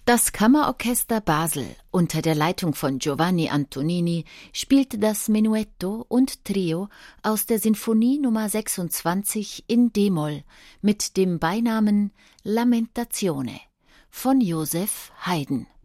Das Kammerorchester Basel unter der Leitung von Giovanni Antonini spielte das Menuetto und Trio aus der Sinfonie Nummer 26 in d-Moll mit dem Beinamen Lamentazione von Joseph Haydn.